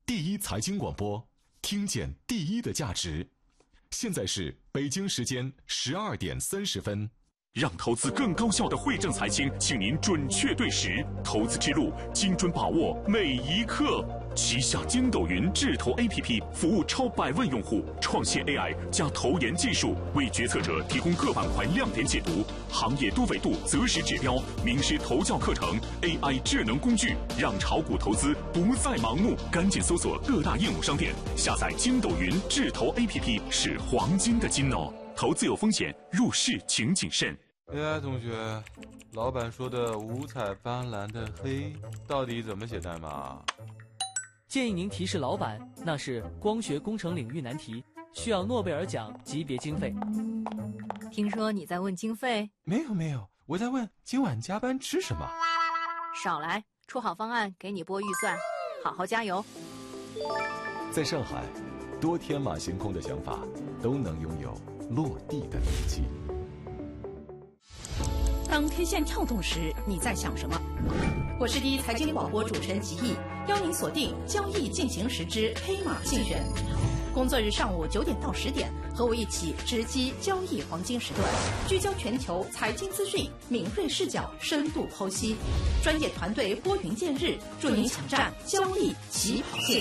第一财经广播，听见第一的价值。现在是北京时间12:30。 让投资更高效的惠正财经，请您准确对时，投资之路精准把握每一刻。旗下筋斗云智投 APP 服务超100万用户，创新 AI 加投研技术，为决策者提供各板块亮点解读、行业多维度择时指标、名师投教课程、AI 智能工具，让炒股投资不再盲目。赶紧搜索各大应用商店，下载筋斗云智投 APP 是黄金的金哦。投资有风险，入市请谨慎。 AI 同学，老板说的五彩斑斓的黑到底怎么写代码？ 建议您提示老板，那是光学工程领域难题，需要诺贝尔奖级别经费。 听说你在问经费？ 没有，我在问今晚加班吃什么。 少来，出好方案给你拨预算，好好加油。 在上海，多天马行空的想法都能拥有落地的灵气。 当 K 线跳动时，你在想什么？我是第一财经广播主持人吉毅，邀您锁定交易进行时之黑马竞选。工作日上午9点到10点，和我一起直击交易黄金时段，聚焦全球财经资讯，敏锐视角，深度剖析，专业团队拨云见日，助您抢占交易起跑线。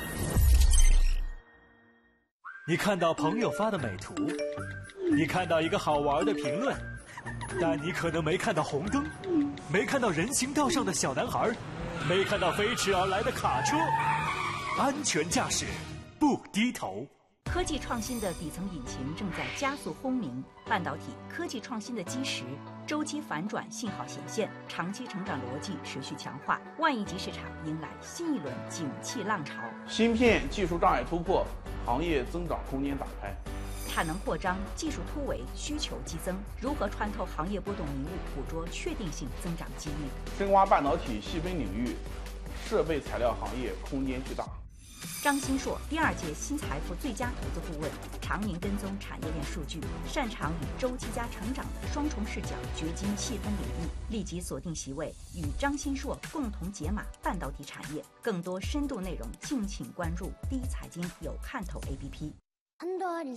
你看到朋友发的美图，你看到一个好玩的评论，但你可能没看到红灯，没看到人行道上的小男孩，没看到飞驰而来的卡车。安全驾驶，不低头。 科技创新的底层引擎正在加速轰鸣，半导体科技创新的基石周期反转信号显现，长期成长逻辑持续强化，万亿级市场迎来新一轮景气浪潮。 芯片技术障碍突破，行业增长空间打开。 产能扩张，技术突围，需求激增，如何穿透行业波动迷雾，捕捉确定性增长机遇？ 深挖半导体细分领域，设备材料行业空间巨大。 张新硕，第2届新财富最佳投资顾问，常年跟踪产业链数据，擅长与周期加成长的双重视角掘金细分领域。立即锁定席位，与张新硕共同解码半导体产业。更多深度内容，敬请关注第一财经有看头 APP。